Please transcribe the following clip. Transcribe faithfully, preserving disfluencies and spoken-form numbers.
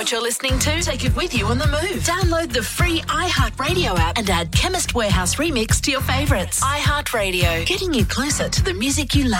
what you're listening to? Take it with you on the move. Download the free iHeartRadio app and add Chemist Warehouse Remix to your favourites. iHeartRadio, getting you closer to the music you love.